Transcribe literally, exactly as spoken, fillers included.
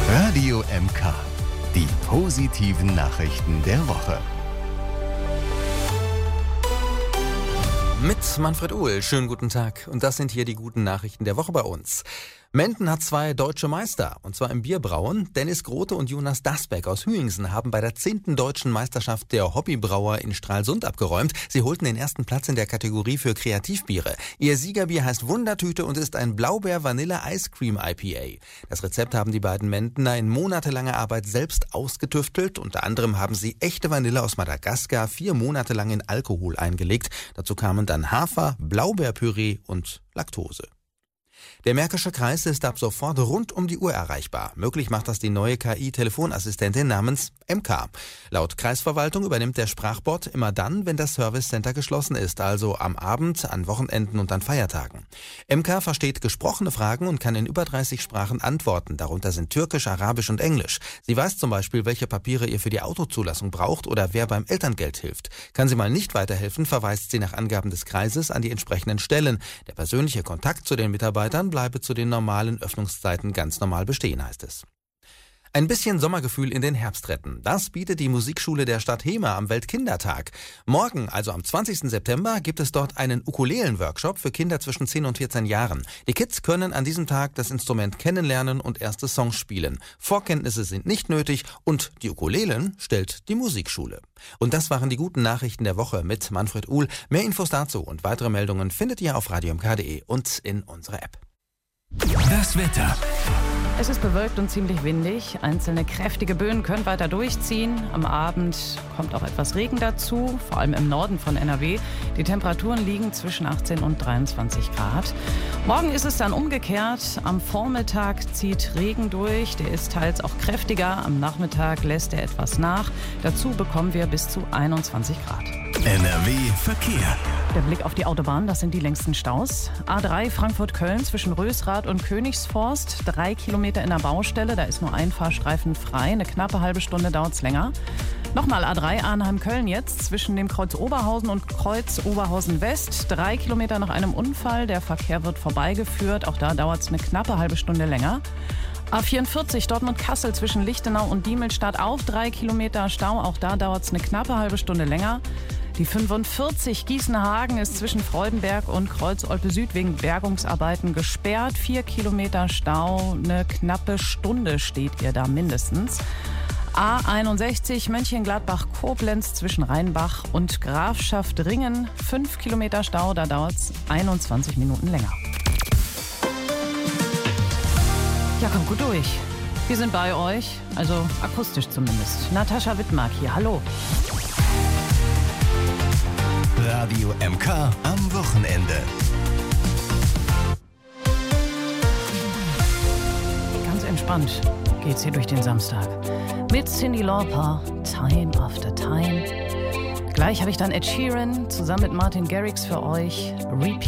Radio M K. Die positiven Nachrichten der Woche. Mit Manfred Uhl, schönen guten Tag. Und das sind hier die guten Nachrichten der Woche bei uns. Menden hat zwei deutsche Meister, und zwar im Bierbrauen. Dennis Grote und Jonas Dasbeck aus Hüingsen haben bei der zehnten deutschen Meisterschaft der Hobbybrauer in Stralsund abgeräumt. Sie holten den ersten Platz in der Kategorie für Kreativbiere. Ihr Siegerbier heißt Wundertüte und ist ein Blaubeer-Vanille-Ice-Cream-I P A. Das Rezept haben die beiden Mendener in monatelanger Arbeit selbst ausgetüftelt. Unter anderem haben sie echte Vanille aus Madagaskar vier Monate lang in Alkohol eingelegt. Dazu kamen dann Hafer, Blaubeerpüree und Laktose. Der Märkische Kreis ist ab sofort rund um die Uhr erreichbar. Möglich macht das die neue K I-Telefonassistentin namens M K. Laut Kreisverwaltung übernimmt der Sprachbot immer dann, wenn das Service Center geschlossen ist, also am Abend, an Wochenenden und an Feiertagen. M K versteht gesprochene Fragen und kann in über dreißig Sprachen antworten. Darunter sind Türkisch, Arabisch und Englisch. Sie weiß zum Beispiel, welche Papiere ihr für die Autozulassung braucht oder wer beim Elterngeld hilft. Kann sie mal nicht weiterhelfen, verweist sie nach Angaben des Kreises an die entsprechenden Stellen. Der persönliche Kontakt zu den Mitarbeitern dann bleibe zu den normalen Öffnungszeiten ganz normal bestehen, heißt es. Ein bisschen Sommergefühl in den Herbst retten. Das bietet die Musikschule der Stadt Hemer am Weltkindertag. Morgen, also am zwanzigsten September, gibt es dort einen Ukulelen-Workshop für Kinder zwischen zehn und vierzehn Jahren. Die Kids können an diesem Tag das Instrument kennenlernen und erste Songs spielen. Vorkenntnisse sind nicht nötig und die Ukulelen stellt die Musikschule. Und das waren die guten Nachrichten der Woche mit Manfred Uhl. Mehr Infos dazu und weitere Meldungen findet ihr auf radio m k punkt d e und in unserer App. Das Wetter. Es ist bewölkt und ziemlich windig. Einzelne kräftige Böen können weiter durchziehen. Am Abend kommt auch etwas Regen dazu, vor allem im Norden von N R W. Die Temperaturen liegen zwischen achtzehn und dreiundzwanzig Grad. Morgen ist es dann umgekehrt. Am Vormittag zieht Regen durch. Der ist teils auch kräftiger. Am Nachmittag lässt er etwas nach. Dazu bekommen wir bis zu einundzwanzig Grad. N R W Verkehr. Der Blick auf die Autobahn, das sind die längsten Staus. A drei Frankfurt-Köln zwischen Rösrath und Königsforst. Drei Kilometer in der Baustelle, da ist nur ein Fahrstreifen frei. Eine knappe halbe Stunde dauert es länger. Nochmal A drei Arnheim-Köln jetzt zwischen dem Kreuz Oberhausen und Kreuz Oberhausen-West. Drei Kilometer nach einem Unfall. Der Verkehr wird vorbeigeführt. Auch da dauert es eine knappe halbe Stunde länger. A vierundvierzig Dortmund-Kassel zwischen Lichtenau und Diemelstadt auch drei Kilometer Stau. Auch da dauert es eine knappe halbe Stunde länger. Die fünfundvierzig Gießen-Hagen ist zwischen Freudenberg und Kreuz-Olpe-Süd wegen Bergungsarbeiten gesperrt. Vier Kilometer Stau, eine knappe Stunde steht ihr da mindestens. A einundsechzig Mönchengladbach-Koblenz zwischen Rheinbach und Grafschaft-Ringen. Fünf Kilometer Stau, da dauert es einundzwanzig Minuten länger. Ja, kommt gut durch. Wir sind bei euch, also akustisch zumindest. Natascha Wittmark hier, hallo. Radio M K am Wochenende. Ganz entspannt geht's hier durch den Samstag. Mit Cyndi Lauper, Time After Time. Gleich habe ich dann Ed Sheeran zusammen mit Martin Garrix für euch. Repeat.